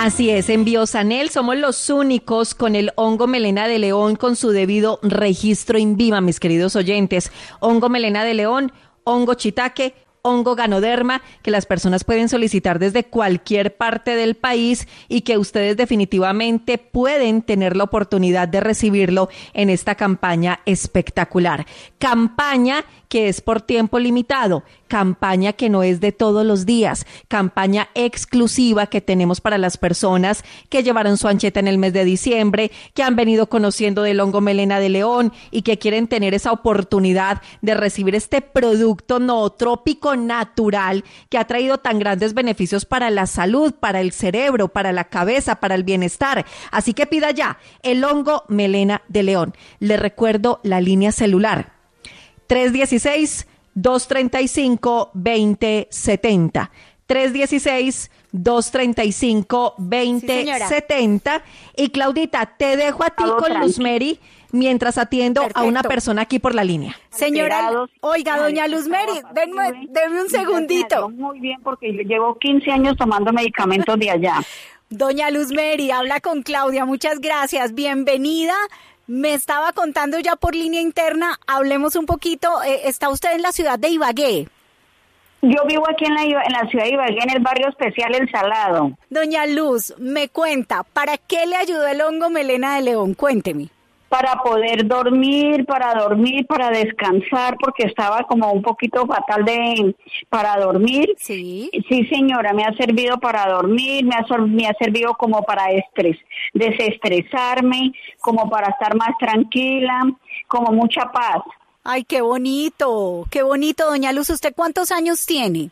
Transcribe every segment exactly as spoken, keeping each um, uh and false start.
Así es, en Biosanel somos los únicos con el hongo melena de león con su debido registro INVIMA, mis queridos oyentes. Hongo melena de león, hongo shiitake, hongo ganoderma, que las personas pueden solicitar desde cualquier parte del país y que ustedes definitivamente pueden tener la oportunidad de recibirlo en esta campaña espectacular. Campaña que es por tiempo limitado, campaña que no es de todos los días, campaña exclusiva que tenemos para las personas que llevaron su ancheta en el mes de diciembre, que han venido conociendo del hongo melena de león y que quieren tener esa oportunidad de recibir este producto nootrópico natural que ha traído tan grandes beneficios para la salud, para el cerebro, para la cabeza, para el bienestar. Así que pida ya el hongo melena de león. Le recuerdo la línea celular tres uno seis, dos tres cinco, dos cero siete cero. tres uno seis, dos tres cinco, dos cero siete cero. Y Claudita, te dejo a ti Todo con tranqui. Luz Mary mientras atiendo Perfecto. a una persona aquí por la línea. Señora, Alterados. oiga, doña Luz Mary, denme, denme un segundito. Muy bien, porque yo llevo quince años tomando medicamentos de allá. Doña Luz Mary, habla con Claudia, muchas gracias, bienvenida. Me estaba contando ya por línea interna, hablemos un poquito, eh, está usted en la ciudad de Ibagué. Yo vivo aquí en la, Iba- en la ciudad de Ibagué, en el barrio especial El Salado. Doña Luz, me cuenta, ¿para qué le ayudó el hongo melena de león? Cuénteme. Para poder dormir, para dormir, para descansar, porque estaba como un poquito fatal de para dormir. Sí. Sí, señora, me ha servido para dormir, me ha, sor- me ha servido como para estrés, desestresarme, como para estar más tranquila, como mucha paz. Ay, qué bonito, qué bonito, doña Luz. ¿Usted cuántos años tiene?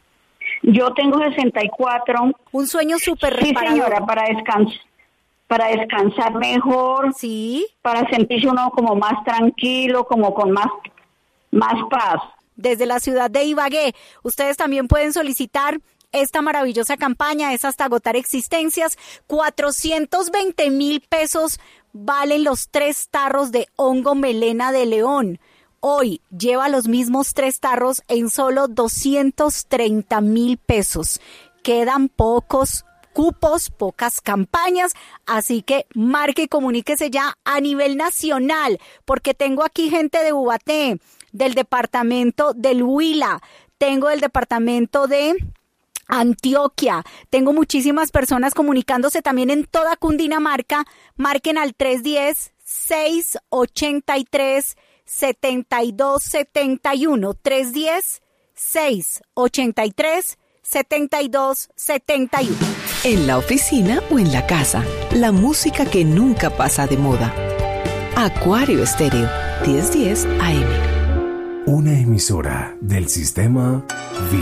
Yo tengo sesenta y cuatro. Un sueño súper Sí, reparador. señora, para descansar, para descansar mejor, Sí, para sentirse uno como más tranquilo, como con más, más paz. desde la ciudad de Ibagué. Ustedes también pueden solicitar esta maravillosa campaña, es hasta agotar existencias. cuatrocientos veinte mil pesos valen los tres tarros de hongo melena de león. Hoy lleva los mismos tres tarros en solo doscientos treinta mil pesos. Quedan pocos cupos, pocas campañas, así que marque y comuníquese ya a nivel nacional, porque tengo aquí gente de Ubaté, del departamento del Huila, tengo del departamento de Antioquia, tengo muchísimas personas comunicándose también en toda Cundinamarca. Marquen al tres uno cero, seis ocho tres, siete dos siete uno, tres uno cero, seis ocho tres, siete dos siete uno. En la oficina o en la casa, la música que nunca pasa de moda. Acuario Estéreo, diez diez A M. Una emisora del sistema Vida.